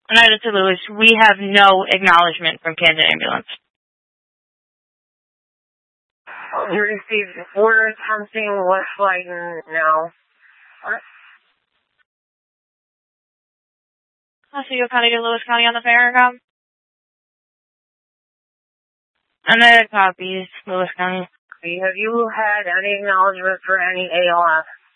United to Lewis, we have no acknowledgement from Kansas Ambulance. You received orders from St. West Lighton now. Oswego County to Lewis County on the Farragut. Another copies, Lewis County. Have you had any acknowledgement for any ALF?